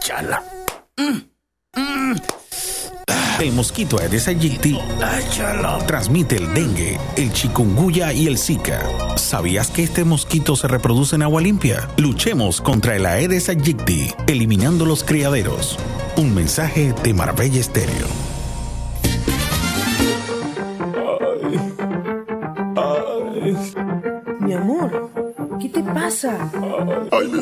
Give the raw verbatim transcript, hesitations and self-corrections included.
Chala. Mm, mm. El mosquito Aedes aegypti transmite el dengue, el chikungunya y el Zika. ¿Sabías que este mosquito se reproduce en agua limpia? Luchemos contra el Aedes aegypti, eliminando los criaderos. Un mensaje de Marbella Estéreo. Mi amor, ¿qué te pasa? Ay,